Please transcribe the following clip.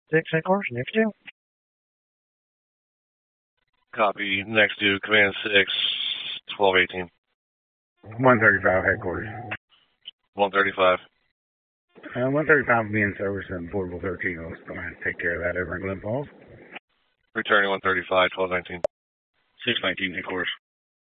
6 headquarters, next two. Copy. Next to Command 6, 1218. 135 headquarters. 135. 135 will be in service in Portable 13. I'll just go ahead and take care of that over in Glen Falls. Returning 135, 1219. 619 headquarters.